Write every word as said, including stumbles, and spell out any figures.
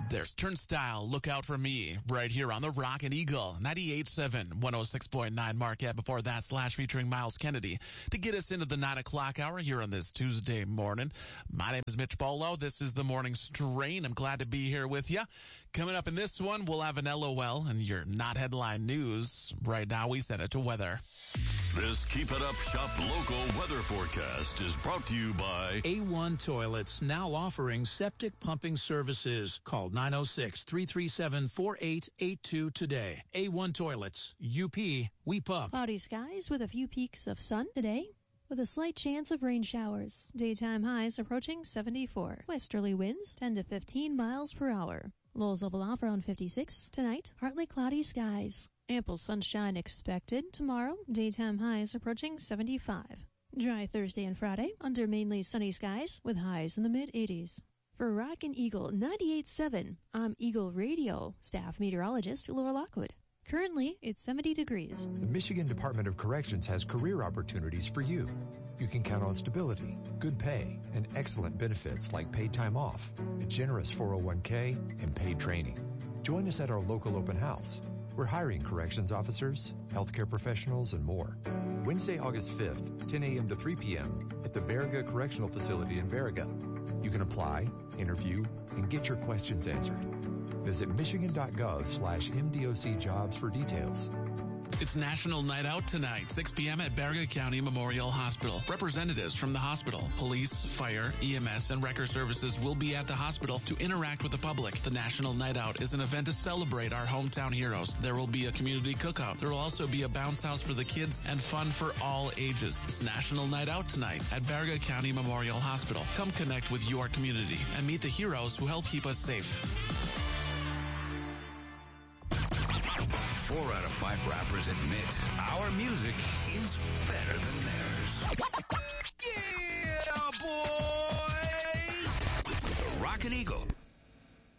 There's Turnstile, Look Out For Me, right here on the Rockin' Eagle, ninety-eight point seven, one oh six point nine Marquette. Before that, Slash featuring Miles Kennedy to get us into the nine o'clock hour here on this Tuesday morning. My name is Mitch Bolo. This is the Morning Strain. I'm glad to be here with you. Coming up in this one, we'll have an L O L and your not headline news. Right now, we send it to weather. This Keep It Up Shop local weather forecast is brought to you by A one Toilets, now offering septic pumping services. Call nine oh six, three three seven, four eight eight two today. A one Toilets, U P, we pump. Cloudy skies with a few peaks of sun today, with a slight chance of rain showers. Daytime highs approaching seventy-four. Westerly winds ten to fifteen miles per hour. Lows level off around fifty-six. Tonight, partly cloudy skies. Ample sunshine expected. Tomorrow, daytime highs approaching seventy-five. Dry Thursday and Friday under mainly sunny skies with highs in the mid-eighties. For Rockin' Eagle ninety-eight point seven, I'm Eagle Radio staff meteorologist Laura Lockwood. Currently, it's seventy degrees. The Michigan Department of Corrections has career opportunities for you. You can count on stability, good pay, and excellent benefits like paid time off, a generous four oh one k, and paid training. Join us at our local open house. We're hiring corrections officers, healthcare professionals, and more. Wednesday, August fifth, ten a.m. to three p.m. at the Baraga Correctional Facility in Baraga. You can apply, interview, and get your questions answered. Visit michigan.gov slash MDOC jobs for details. It's National Night Out tonight, six p.m. at Baraga County Memorial Hospital. Representatives from the hospital, police, fire, E M S, and wrecker services will be at the hospital to interact with the public. The National Night Out is an event to celebrate our hometown heroes. There will be a community cookout. There will also be a bounce house for the kids and fun for all ages. It's National Night Out tonight at Baraga County Memorial Hospital. Come connect with your community and meet the heroes who help keep us safe. Four out of five rappers admit our music